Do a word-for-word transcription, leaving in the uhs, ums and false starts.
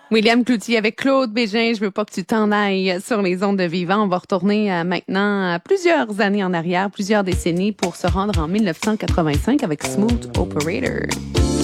William Cloutier avec Claude Bégin. Je veux pas que tu t'en ailles sur les ondes de Vivant. On va retourner euh, maintenant à plusieurs années en arrière, plusieurs décennies pour se rendre en mille neuf cent quatre-vingt-cinq avec Smooth Operator.